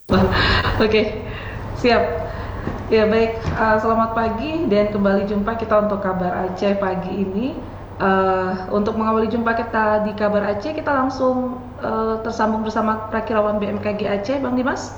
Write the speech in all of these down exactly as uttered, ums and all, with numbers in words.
Oke, siap. Ya baik, uh, selamat pagi dan kembali jumpa kita untuk kabar Aceh pagi ini. Uh, untuk mengawali jumpa kita di kabar Aceh, kita langsung uh, tersambung bersama Prakirawan B M K G Aceh, Bang Dimas.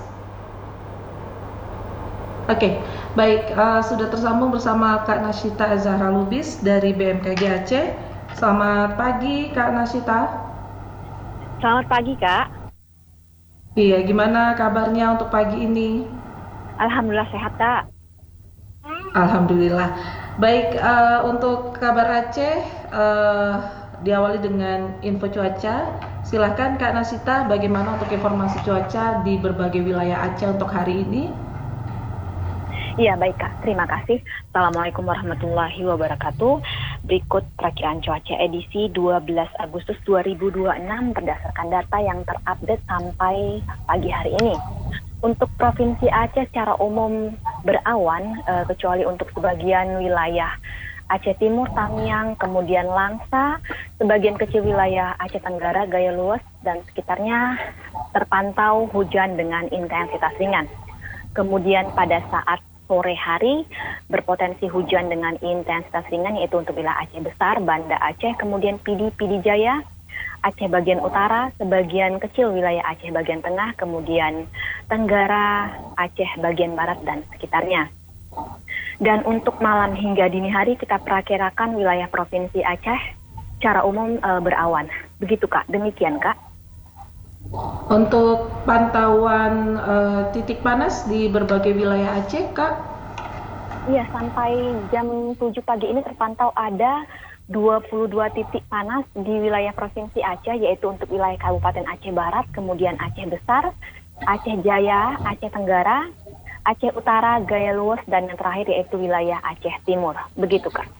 Oke, baik, uh, sudah tersambung bersama Kak Nasyita Zahra Lubis dari B M K G Aceh. Selamat pagi, Kak Nasyita. Selamat pagi, Kak. Iya, gimana kabarnya untuk pagi ini? Alhamdulillah sehat, Kak. Alhamdulillah. Baik, uh, untuk kabar Aceh uh, diawali dengan info cuaca. Silahkan Kak Nasita, bagaimana untuk informasi cuaca di berbagai wilayah Aceh untuk hari ini? Iya, baik, Kak. Terima kasih. Assalamualaikum warahmatullahi wabarakatuh. Berikut perakiraan cuaca edisi dua belas Agustus dua ribu dua puluh enam berdasarkan data yang terupdate sampai pagi hari ini. Untuk Provinsi Aceh secara umum berawan, eh, kecuali untuk sebagian wilayah Aceh Timur, Tamiang, kemudian Langsa, sebagian kecil wilayah Aceh Tenggara, Gaya Luas, dan sekitarnya terpantau hujan dengan intensitas ringan. Kemudian pada saat sore hari berpotensi hujan dengan intensitas ringan yaitu untuk wilayah Aceh Besar, Banda Aceh, kemudian Pidi, Pidi Jaya, Aceh bagian utara, sebagian kecil wilayah Aceh bagian tengah, kemudian Tenggara, Aceh bagian barat dan sekitarnya. Dan untuk malam hingga dini hari kita perakirakan wilayah Provinsi Aceh secara umum e, berawan. Begitu, Kak. Demikian, Kak. Untuk pantauan uh, titik panas di berbagai wilayah Aceh, Kak? Iya, sampai jam tujuh pagi ini terpantau ada dua puluh dua titik panas di wilayah Provinsi Aceh, yaitu untuk wilayah Kabupaten Aceh Barat, kemudian Aceh Besar, Aceh Jaya, Aceh Tenggara, Aceh Utara, Gaya Luas, dan yang terakhir yaitu wilayah Aceh Timur. Begitu, Kak.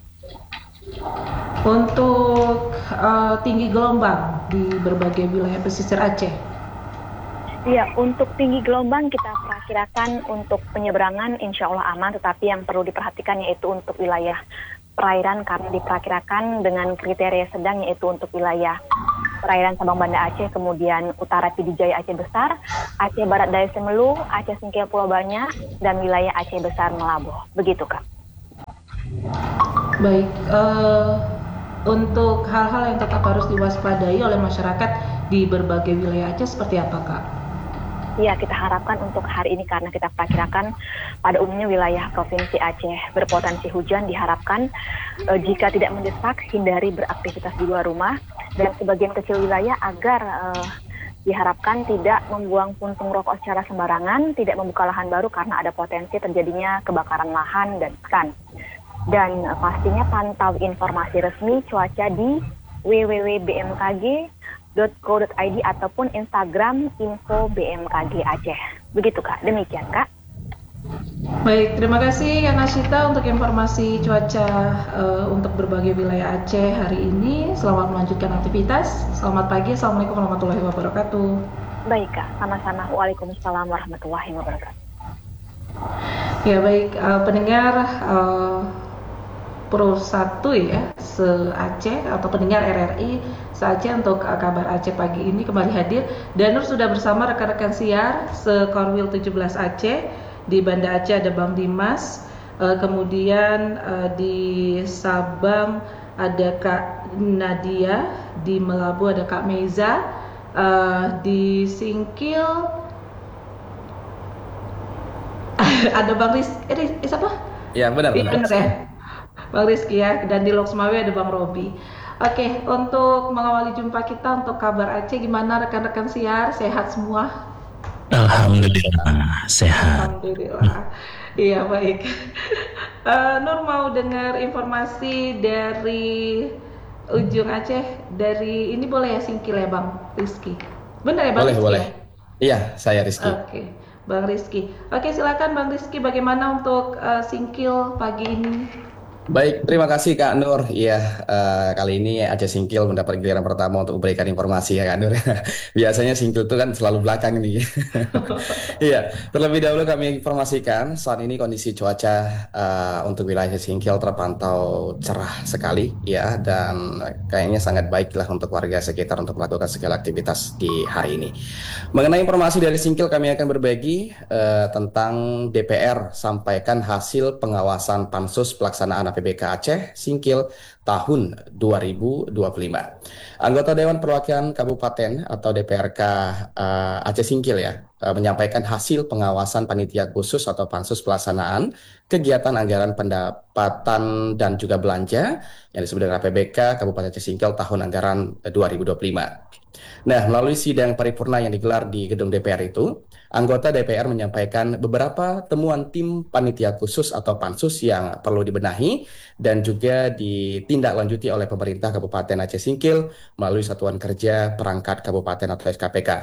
Untuk uh, tinggi gelombang di berbagai wilayah pesisir Aceh? Iya, untuk tinggi gelombang kita perakirakan untuk penyeberangan insya Allah aman, tetapi yang perlu diperhatikan yaitu untuk wilayah perairan karena diperkirakan dengan kriteria sedang yaitu untuk wilayah perairan Sabang Banda Aceh, kemudian Utara Pidi Jaya Aceh Besar, Aceh Barat Daya Semelu, Aceh Singkil Pulau Banyak, dan wilayah Aceh Besar Melabuh. Begitu, Kak. Baik, uh, untuk hal-hal yang tetap harus diwaspadai oleh masyarakat di berbagai wilayah Aceh seperti apa, Kak? Ya, kita harapkan untuk hari ini karena kita perkirakan pada umumnya wilayah Provinsi Aceh berpotensi hujan, diharapkan e, jika tidak mendesak hindari beraktivitas di luar rumah, dan sebagian kecil wilayah agar e, diharapkan tidak membuang puntung rokok secara sembarangan, tidak membuka lahan baru karena ada potensi terjadinya kebakaran lahan dan ikan. Dan e, pastinya pantau informasi resmi cuaca di w w w titik b m k g titik co titik i d ataupun Instagram info B M K G Aceh. Begitu, Kak. Demikian, Kak. Baik, terima kasih Kak Nasyita untuk informasi cuaca uh, untuk berbagai wilayah Aceh hari ini. Selamat melanjutkan aktivitas. Selamat pagi. Assalamualaikum warahmatullahi wabarakatuh. Baik, Kak. Sama-sama. Waalaikumsalam warahmatullahi wabarakatuh. Ya, baik. Uh, pendengar uh, Pro satu ya, se-Aceh atau pendengar R R I se-Aceh untuk uh, kabar Aceh pagi ini kembali hadir. Danur sudah bersama rekan-rekan siar se-Korwil tujuh belas Aceh. Di Banda Aceh ada Bang Dimas, uh, kemudian uh, di Sabang ada Kak Nadia, di Melabu ada Kak Meiza, uh, di Singkil ada Bang Rizky, eh, eh siapa? Ya, benar, Iya benar ya, Bang Rizky ya, dan di Loksmawe ada Bang Robi. Oke, untuk mengawali jumpa kita untuk kabar Aceh, gimana rekan-rekan siar? Sehat semua? Alhamdulillah sehat. Alhamdulillah. Iya baik. Uh, Nur mau dengar informasi dari ujung Aceh, dari ini boleh ya Singkil ya Bang Rizky? Benar ya Bang Boleh, Rizky? boleh. Ya? Iya, saya Rizky. Oke, Bang Rizky. Oke, silakan Bang Rizky, bagaimana untuk uh, Singkil pagi ini? Baik, terima kasih Kak Nur. Iya, eh, kali ini Aceh Singkil mendapat giliran pertama untuk memberikan informasi ya Kak Nur. Biasanya Singkil itu kan selalu belakang nih. Iya, terlebih dahulu kami informasikan saat ini kondisi cuaca eh, untuk wilayah Singkil terpantau cerah sekali ya, dan kayaknya sangat baik lah untuk warga sekitar untuk melakukan segala aktivitas di hari ini. Mengenai informasi dari Singkil, kami akan berbagi eh, tentang D P R sampaikan hasil pengawasan Pansus Pelaksanaan A P B K Aceh Singkil tahun dua ribu dua puluh lima. Anggota Dewan Perwakilan Kabupaten atau D P R K eh, Aceh Singkil ya eh, menyampaikan hasil pengawasan panitia khusus atau Pansus Pelaksanaan kegiatan anggaran pendapatan dan juga belanja yang disebut dengan A P B K Kabupaten Aceh Singkil tahun anggaran eh, dua ribu dua puluh lima. Nah, melalui sidang paripurna yang digelar di gedung D P R itu, anggota D P R menyampaikan beberapa temuan tim panitia khusus atau pansus yang perlu dibenahi dan juga ditindaklanjuti oleh pemerintah Kabupaten Aceh Singkil melalui Satuan Kerja Perangkat Kabupaten atau S K P K.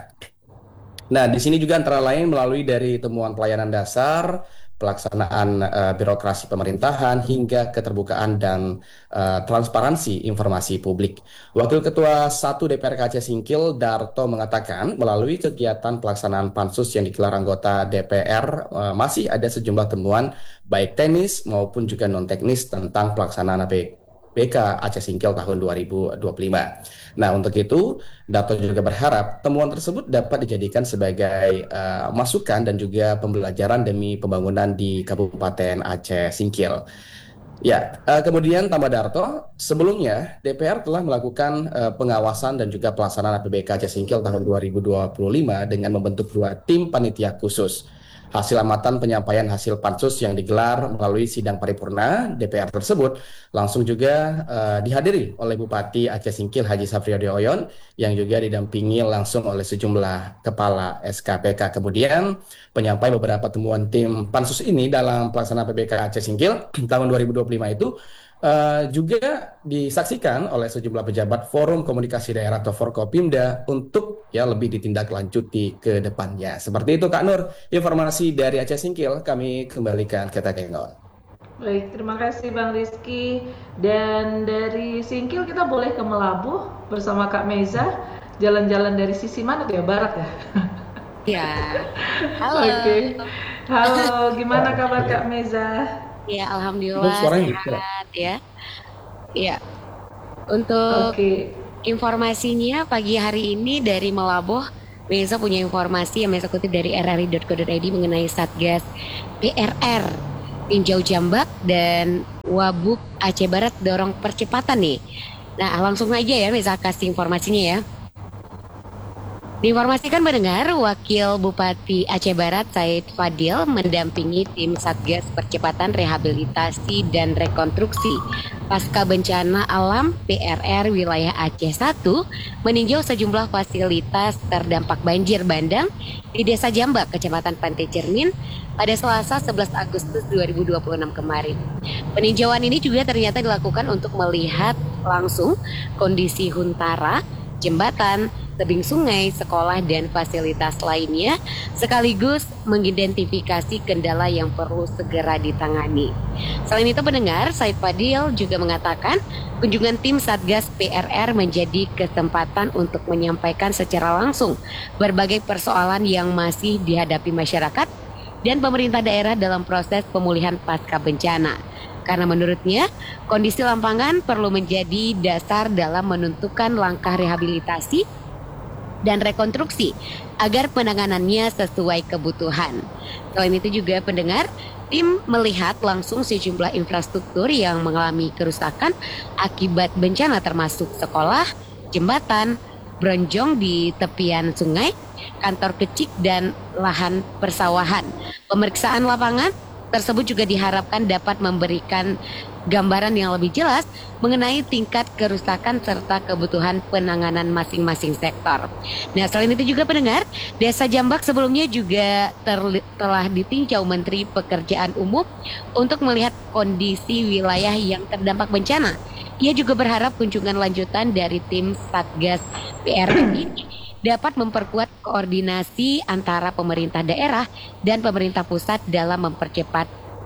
Nah, di sini juga antara lain melalui dari temuan pelayanan dasar, pelaksanaan eh, birokrasi pemerintahan, hingga keterbukaan dan eh, transparansi informasi publik. Wakil Ketua satu D P R K Aceh Singkil, Darto, mengatakan melalui kegiatan pelaksanaan pansus yang digelar anggota D P R eh, masih ada sejumlah temuan baik teknis maupun juga non-teknis tentang pelaksanaan A P B K Aceh Singkil tahun dua ribu dua puluh lima. Nah, untuk itu, Dato juga berharap temuan tersebut dapat dijadikan sebagai uh, masukan dan juga pembelajaran demi pembangunan di Kabupaten Aceh Singkil. Ya, uh, kemudian tambah Darto, sebelumnya D P R telah melakukan uh, pengawasan dan juga pelaksanaan A P B K Aceh Singkil tahun dua ribu dua puluh lima dengan membentuk dua tim panitia khusus. Hasil amatan penyampaian hasil pansus yang digelar melalui sidang paripurna D P R tersebut langsung juga uh, dihadiri oleh Bupati Aceh Singkil Haji Safriodi Oyon yang juga didampingi langsung oleh sejumlah kepala S K P K. Kemudian penyampai beberapa temuan tim pansus ini dalam pelaksanaan A P B K Aceh Singkil tahun dua ribu dua puluh lima itu Uh, juga disaksikan oleh sejumlah pejabat Forum Komunikasi Daerah atau Forkopimda untuk ya lebih ditindaklanjuti ke depannya. Seperti itu Kak Nur, informasi dari Aceh Singkil kami kembalikan ke Takengon. Baik, terima kasih Bang Rizky. Dan dari Singkil kita boleh ke Melabuh bersama Kak Meza. Jalan-jalan dari sisi mana tuh ya? Barat ya? Ya, halo. Oke. Okay. Halo, gimana kabar Kak Meza? Ya, alhamdulillah sehat ya. Ya, untuk okay. informasinya pagi hari ini dari Melabuh, Meza punya informasi yang Meza kutip dari r r i dot co dot i d mengenai Satgas P R R Tinjau Jambak dan Wabub Aceh Barat dorong percepatan nih. Nah, langsung aja ya Meza kasih informasinya ya. Diinformasikan mendengar Wakil Bupati Aceh Barat Said Fadil mendampingi tim Satgas Percepatan Rehabilitasi dan Rekonstruksi Pasca Bencana Alam P R R Wilayah Aceh satu meninjau sejumlah fasilitas terdampak banjir bandang di Desa Jambak, Kecamatan Pantai Cermin pada Selasa sebelas Agustus dua ribu dua puluh enam kemarin. Peninjauan ini juga ternyata dilakukan untuk melihat langsung kondisi huntara, jembatan, tebing sungai, sekolah, dan fasilitas lainnya, sekaligus mengidentifikasi kendala yang perlu segera ditangani. Selain itu pendengar, Said Fadil juga mengatakan kunjungan tim Satgas P R R menjadi kesempatan untuk menyampaikan secara langsung berbagai persoalan yang masih dihadapi masyarakat dan pemerintah daerah dalam proses pemulihan pasca bencana. Karena menurutnya, kondisi lapangan perlu menjadi dasar dalam menentukan langkah rehabilitasi dan rekonstruksi agar penanganannya sesuai kebutuhan. Selain itu juga pendengar, tim melihat langsung sejumlah infrastruktur yang mengalami kerusakan akibat bencana termasuk sekolah, jembatan, bronjong di tepian sungai, kantor kecil dan lahan persawahan. Pemeriksaan lapangan tersebut juga diharapkan dapat memberikan gambaran yang lebih jelas mengenai tingkat kerusakan serta kebutuhan penanganan masing-masing sektor. Nah, selain itu juga pendengar, Desa Jambak sebelumnya juga ter- telah ditinjau Menteri Pekerjaan Umum untuk melihat kondisi wilayah yang terdampak bencana. Ia juga berharap kunjungan lanjutan dari tim Satgas P R R ini dapat memperkuat koordinasi antara pemerintah daerah dan pemerintah pusat dalam mempercepat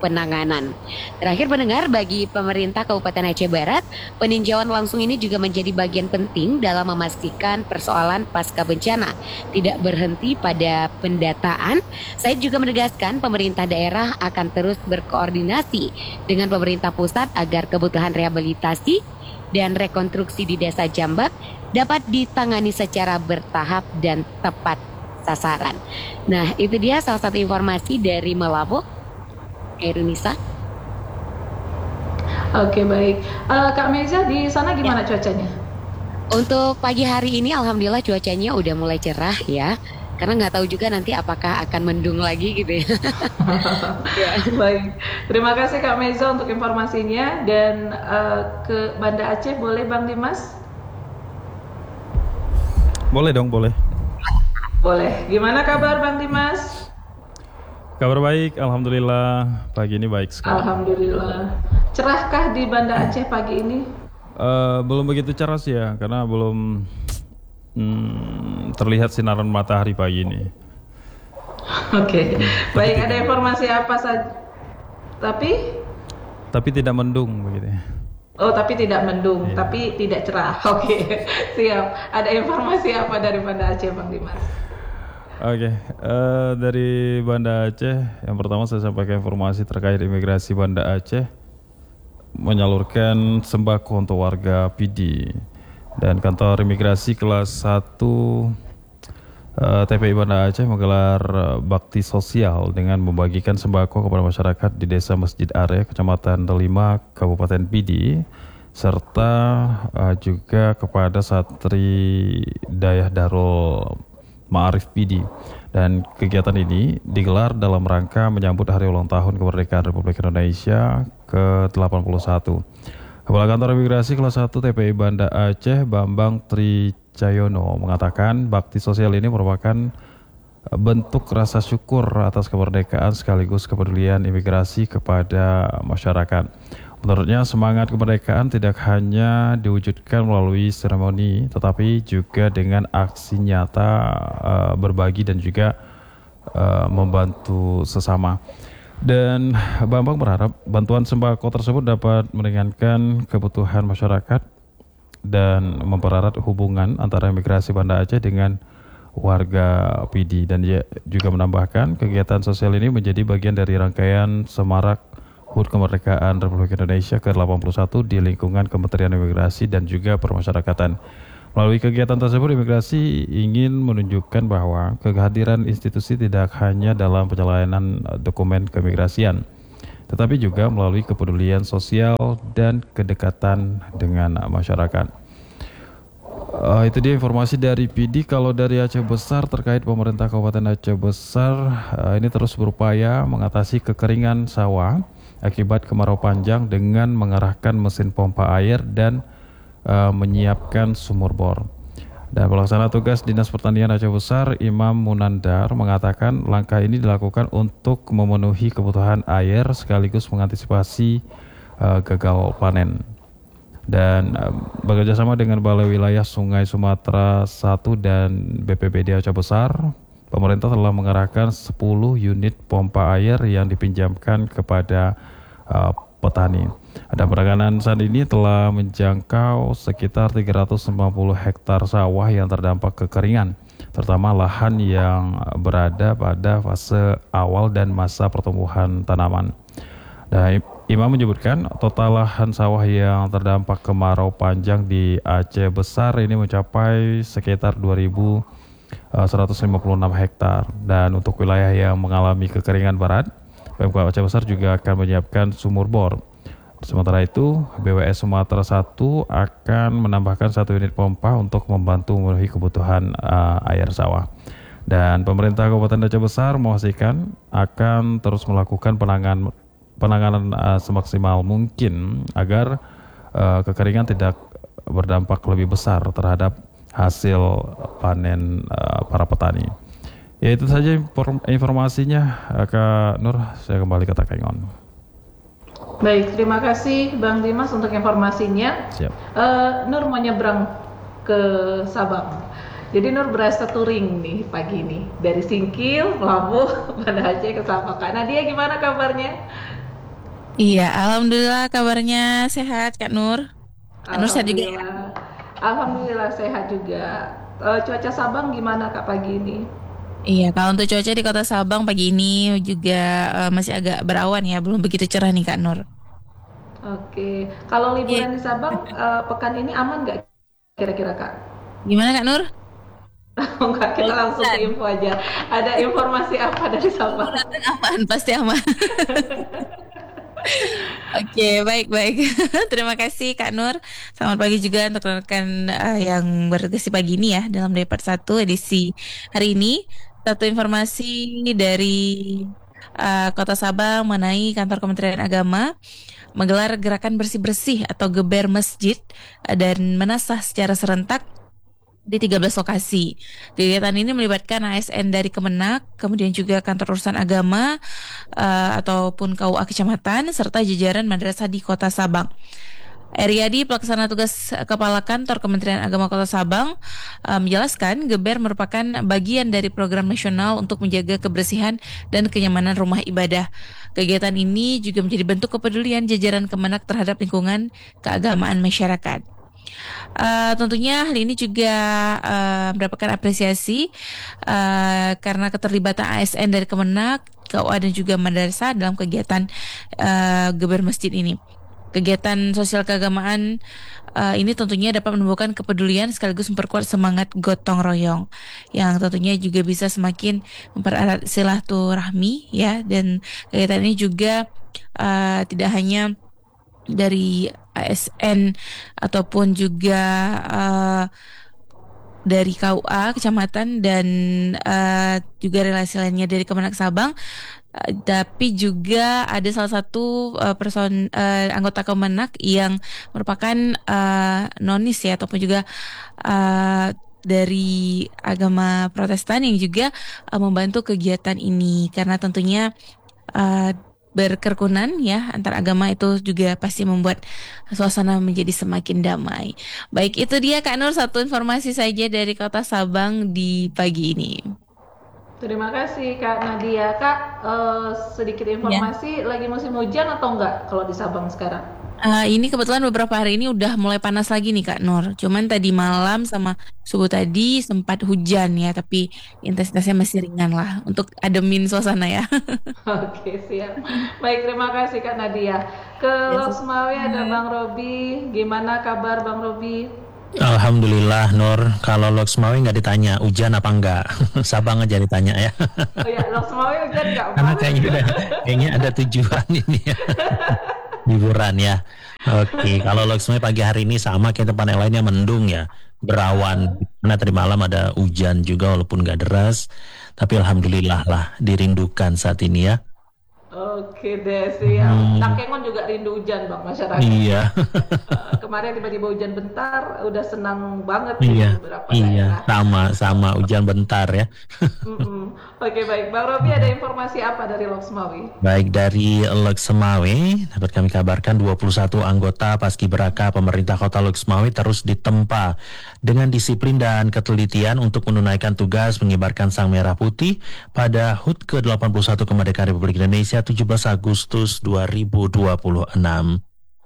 penanganan. Terakhir pendengar, bagi pemerintah Kabupaten Aceh Barat, peninjauan langsung ini juga menjadi bagian penting dalam memastikan persoalan pasca bencana tidak berhenti pada pendataan. Saya juga menegaskan pemerintah daerah akan terus berkoordinasi dengan pemerintah pusat agar kebutuhan rehabilitasi dan rekonstruksi di Desa Jambak dapat ditangani secara bertahap dan tepat sasaran. Nah, itu dia salah satu informasi dari Malabo. Erunisa. Oke, baik. Uh, Kak Meza, di sana gimana ya cuacanya? Untuk pagi hari ini alhamdulillah cuacanya udah mulai cerah ya. Karena nggak tahu juga nanti apakah akan mendung lagi gitu ya. Ya. Baik, terima kasih Kak Meza untuk informasinya. Dan uh, ke Banda Aceh boleh Bang Dimas? Boleh dong, boleh. Boleh. Gimana kabar Bang Dimas? Kabar baik, alhamdulillah. Pagi ini baik sekali. Alhamdulillah. Cerahkah di Banda Aceh pagi ini? Uh, belum begitu cerah sih ya, karena belum hmm, terlihat sinaran matahari pagi ini. Oke, okay. Baik. Ada informasi apa saja? Tapi? Tapi tidak mendung begitu. Oh, tapi tidak mendung, yeah. Tapi tidak cerah. Oke, okay. Siap. Ada informasi apa dari Banda Aceh, Bang Dimas? Oke, okay. uh, dari Banda Aceh, yang pertama saya sampaikan informasi terkait imigrasi Banda Aceh menyalurkan sembako untuk warga P D, dan kantor imigrasi kelas satu uh, T P I Banda Aceh menggelar uh, bakti sosial dengan membagikan sembako kepada masyarakat di Desa Masjid Are, Kecamatan Delima, Kabupaten P D, serta uh, juga kepada santri Dayah Darul Ma'arif P D. Dan kegiatan ini digelar dalam rangka menyambut hari ulang tahun kemerdekaan Republik Indonesia ke delapan puluh satu. Kepala Kantor Imigrasi kelas satu T P I Banda Aceh, Bambang Tricayono, mengatakan bakti sosial ini merupakan bentuk rasa syukur atas kemerdekaan sekaligus kepedulian imigrasi kepada masyarakat. Menurutnya, semangat kemerdekaan tidak hanya diwujudkan melalui seremoni, tetapi juga dengan aksi nyata uh, berbagi dan juga uh, membantu sesama. Dan Bambang berharap bantuan sembako tersebut dapat meringankan kebutuhan masyarakat dan mempererat hubungan antara imigrasi Banda Aceh dengan warga P D. Dan dia juga menambahkan kegiatan sosial ini menjadi bagian dari rangkaian semarak H U T Kemerdekaan Republik Indonesia ke delapan puluh satu di lingkungan Kementerian Imigrasi dan juga Permasyarakatan. Melalui kegiatan tersebut, imigrasi ingin menunjukkan bahwa kehadiran institusi tidak hanya dalam penyelesaian dokumen keimigrasian, tetapi juga melalui kepedulian sosial dan kedekatan dengan masyarakat. Uh, itu dia informasi dari P D. Kalau dari Aceh Besar terkait pemerintah Kabupaten Aceh Besar, uh, ini terus berupaya mengatasi kekeringan sawah akibat kemarau panjang dengan mengerahkan mesin pompa air dan uh, menyiapkan sumur bor. Dan pelaksana tugas Dinas Pertanian Aceh Besar, Imam Munandar, mengatakan langkah ini dilakukan untuk memenuhi kebutuhan air sekaligus mengantisipasi uh, gagal panen. Dan uh, bekerjasama dengan Balai Wilayah Sungai Sumatera satu dan B P B D Aceh Besar, pemerintah telah mengerahkan sepuluh unit pompa air yang dipinjamkan kepada uh, petani. Dan penanganan saat ini telah menjangkau sekitar tiga ratus sembilan puluh hektar sawah yang terdampak kekeringan, terutama lahan yang berada pada fase awal dan masa pertumbuhan tanaman. Dan Imam menyebutkan total lahan sawah yang terdampak kemarau panjang di Aceh Besar ini mencapai sekitar dua ribu seratus lima puluh enam hektar. Dan untuk wilayah yang mengalami kekeringan barat, Pemkab Aceh Besar juga akan menyiapkan sumur bor. Sementara itu, B W S Sumatera satu akan menambahkan satu unit pompa untuk membantu memenuhi kebutuhan uh, air sawah. Dan pemerintah Kabupaten Aceh Besar memastikan akan terus melakukan penanganan penanganan uh, semaksimal mungkin agar uh, kekeringan tidak berdampak lebih besar terhadap hasil panen uh, para petani. Ya, itu saja informasinya, Kak Nur. Saya kembali ke Takengon. Baik, terima kasih Bang Dimas untuk informasinya. Siap. Uh, Nur mau nyebrang ke Sabang. Jadi Nur berasa touring nih pagi ini dari Singkil, Labuh, Banda Aceh ke Sabang. Nah, dia gimana kabarnya? Iya, alhamdulillah kabarnya sehat Kak Nur. Kak Nur sehat juga ya? Alhamdulillah, Alhamdulillah sehat juga. Eh, cuaca Sabang gimana Kak pagi ini? Iya, kalau untuk cuaca di Kota Sabang pagi ini juga eh, masih agak berawan ya, belum begitu cerah nih Kak Nur. Oke, kalau Iya. liburan di Sabang eh, pekan ini aman nggak kira-kira Kak? Gimana Kak Nur? Enggak, kita langsung ke Liburan. info aja. Ada informasi apa dari Sabang? Liburan aman, pasti aman. Oke, baik-baik. Terima kasih Kak Nur. Selamat pagi juga untuk rekan eh, yang bertugas di pagi ini ya dalam Depart satu edisi hari ini. Satu informasi dari eh, Kota Sabang mengenai kantor Kementerian Agama menggelar gerakan bersih-bersih atau geber masjid eh, dan menasah secara serentak di tiga belas lokasi. Kegiatan ini melibatkan A S N dari Kemenak, kemudian juga kantor urusan agama eh, ataupun K U A kecamatan serta jajaran madrasah di Kota Sabang. Eriadi, pelaksana tugas Kepala Kantor Kementerian Agama Kota Sabang, eh, menjelaskan geber merupakan bagian dari program nasional untuk menjaga kebersihan dan kenyamanan rumah ibadah. Kegiatan ini juga menjadi bentuk kepedulian jajaran Kemenak terhadap lingkungan keagamaan masyarakat. Uh, tentunya hal ini juga uh, mendapatkan apresiasi uh, karena keterlibatan A S N dari Kemenak, K U A dan juga madrasah dalam kegiatan uh, geber masjid ini. Kegiatan sosial keagamaan uh, ini tentunya dapat menumbuhkan kepedulian sekaligus memperkuat semangat gotong royong yang tentunya juga bisa semakin mempererat silaturahmi ya, dan kegiatan ini juga uh, tidak hanya dari A S N ataupun juga uh, dari K U A kecamatan dan uh, juga relasi lainnya dari Kemenak Sabang, uh, tapi juga ada salah satu uh, person uh, anggota Kemenak yang merupakan uh, nonis ya ataupun juga uh, dari agama Protestan yang juga uh, membantu kegiatan ini karena tentunya uh, berkerukunan ya antar agama itu juga pasti membuat suasana menjadi semakin damai. Baik, itu dia Kak Nur, satu informasi saja dari Kota Sabang di pagi ini. Terima kasih Kak Nadia. Kak, eh, sedikit informasi, lagi musim hujan atau enggak kalau di Sabang sekarang? Uh, ini kebetulan beberapa hari ini udah mulai panas lagi nih Kak Nur. Cuman tadi malam sama subuh tadi sempat hujan ya, tapi intensitasnya masih ringan lah untuk ademin suasana ya. Oke, siap. Baik, terima kasih Kak Nadia. Ke Ya, Loksmawe ada sama. Bang Robi. Gimana kabar Bang Robi? Alhamdulillah Nur, kalau Loksmawe nggak ditanya hujan apa enggak, Sabang aja ditanya ya. Oh ya, Loksmawe hujan enggak Karena Bang? kayaknya udah, kayaknya ada tujuan ini ya, liburan ya. Oke, kalau Loksmawe pagi hari ini sama kayak tempat yang lainnya mendung ya, berawan. Karena tadi malam ada hujan juga walaupun nggak deras, tapi alhamdulillah lah dirindukan saat ini ya. Oke deh, siap. Hmm, Nakengon juga rindu hujan Bang, masyarakat. iya, Eh, kemarin tiba-tiba hujan bentar, udah senang banget nih iya, di beberapa iya, daerah. sama, sama hujan bentar ya. Mm-mm. Oke, baik. Bang Robi, ada informasi apa dari Loksmawe? Baik, dari Loksmawe dapat kami kabarkan dua puluh satu anggota Paskibraka pemerintah Kota Loksmawe terus ditempa dengan disiplin dan ketelitian untuk menunaikan tugas mengibarkan Sang Merah Putih pada H U T ke delapan puluh satu Kemerdekaan Republik Indonesia tujuh belas Agustus dua ribu dua puluh enam.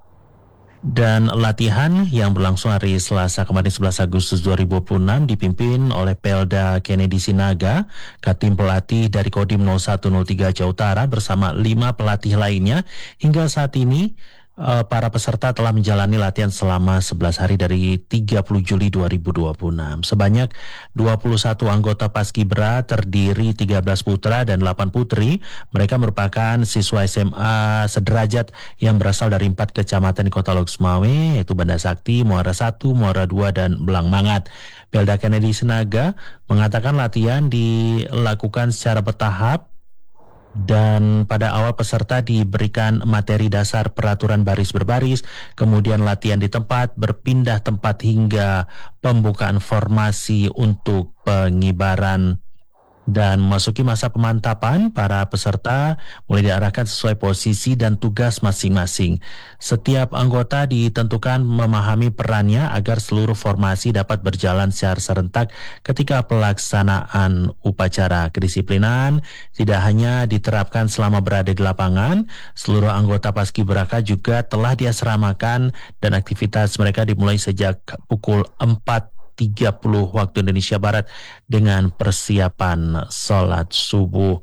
Dan latihan yang berlangsung hari Selasa kemarin sebelas Agustus dua ribu dua puluh enam dipimpin oleh Pelda Kennedy Sinaga, Katim Pelatih dari Kodim nol satu nol tiga Jawa Utara bersama lima pelatih lainnya. Hingga saat ini eh, para peserta telah menjalani latihan selama sebelas hari dari tiga puluh Juli dua ribu dua puluh enam. Sebanyak dua puluh satu anggota Paskibra terdiri tiga belas putra dan delapan putri. Mereka merupakan siswa S M A sederajat yang berasal dari empat kecamatan di Kota Loksmawe, yaitu Banda Sakti, Muara satu, Muara dua, dan Belang Mangat. Pelda Kennedy Sinaga mengatakan latihan dilakukan secara bertahap dan pada awal peserta diberikan materi dasar peraturan baris berbaris, kemudian latihan di tempat, berpindah tempat hingga pembukaan formasi untuk pengibaran Dan memasuki masa pemantapan, para peserta mulai diarahkan sesuai posisi dan tugas masing-masing. Setiap anggota ditentukan memahami perannya agar seluruh formasi dapat berjalan secara serentak ketika pelaksanaan upacara. Kedisiplinan tidak hanya diterapkan selama berada di lapangan, seluruh anggota Paskibraka juga telah diasramakan dan aktivitas mereka dimulai sejak pukul empat tiga puluh waktu Indonesia Barat dengan persiapan sholat subuh.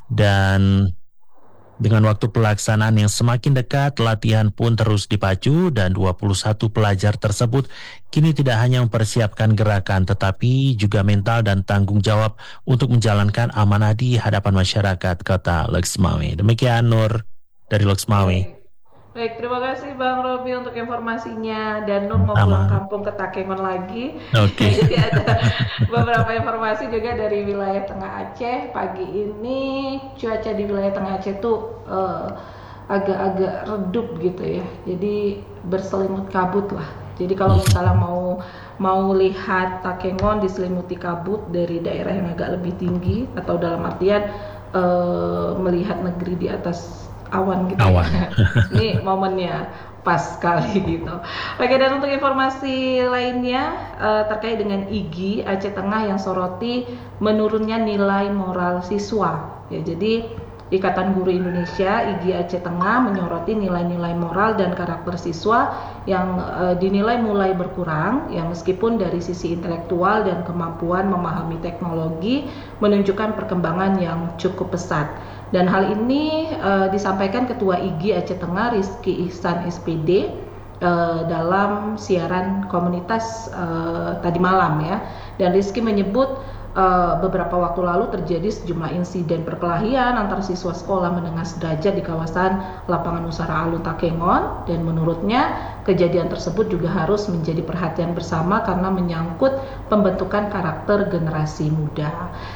Dan dengan waktu pelaksanaan yang semakin dekat, latihan pun terus dipacu dan dua puluh satu pelajar tersebut kini tidak hanya mempersiapkan gerakan tetapi juga mental dan tanggung jawab untuk menjalankan amanah di hadapan masyarakat Kota Loksmawe. Demikian Nur dari Loksmawe. Baik, terima kasih Bang Robi untuk informasinya, dan Nur mau Sama. pulang kampung ke Takengon lagi. Oke. Jadi ada beberapa informasi juga dari wilayah Tengah Aceh. Pagi ini cuaca di wilayah Tengah Aceh tuh eh, agak-agak redup gitu ya. Jadi berselimut kabut lah. Jadi kalau misalnya mau mau lihat Takengon diselimuti kabut dari daerah yang agak lebih tinggi, atau dalam artian eh, melihat negeri di atas awan gitu. Awan. Ya. Ini momennya pas sekali gitu. Oke, dan untuk informasi lainnya uh, terkait dengan I G I Aceh Tengah yang soroti menurunnya nilai moral siswa. Ya, jadi Ikatan Guru Indonesia I G I Aceh Tengah menyoroti nilai-nilai moral dan karakter siswa yang uh, dinilai mulai berkurang, yang meskipun dari sisi intelektual dan kemampuan memahami teknologi menunjukkan perkembangan yang cukup pesat. Dan hal ini uh, disampaikan Ketua I G I Aceh Tengah Rizky Ihsan S P D uh, dalam siaran komunitas uh, tadi malam ya. Dan Rizky menyebut uh, beberapa waktu lalu terjadi sejumlah insiden perkelahian antar siswa sekolah menengah sederajat di kawasan Lapangan Nusara Alun Takengon, dan menurutnya kejadian tersebut juga harus menjadi perhatian bersama karena menyangkut pembentukan karakter generasi muda.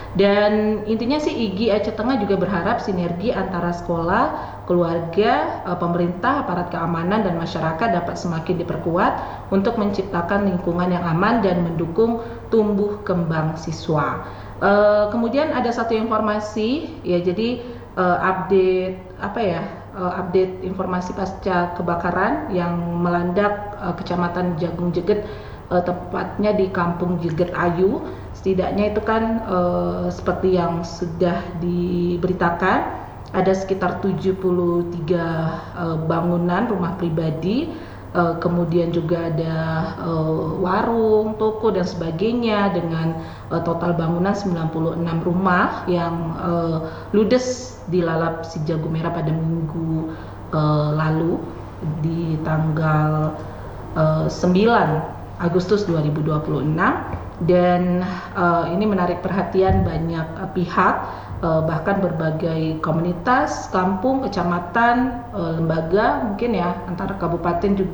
Dan intinya sih I G I Aceh Tengah juga berharap sinergi antara sekolah, keluarga, pemerintah, aparat keamanan, dan masyarakat dapat semakin diperkuat untuk menciptakan lingkungan yang aman dan mendukung tumbuh kembang siswa. Uh, kemudian ada satu informasi ya, jadi uh, update apa ya? Uh, update informasi pasca kebakaran yang melanda uh, Kecamatan Jagung Jeget, uh, tepatnya di Kampung Jeget Ayu. Setidaknya itu kan uh, seperti yang sudah diberitakan, ada sekitar tujuh puluh tiga uh, bangunan rumah pribadi, uh, kemudian juga ada uh, warung, toko dan sebagainya dengan uh, total bangunan sembilan puluh enam rumah yang uh, ludes dilalap si jago merah pada minggu uh, lalu di tanggal uh, sembilan Agustus dua ribu dua puluh enam. Dan uh, ini menarik perhatian banyak uh, pihak, uh, bahkan berbagai komunitas, kampung, kecamatan, uh, lembaga mungkin ya, antara kabupaten juga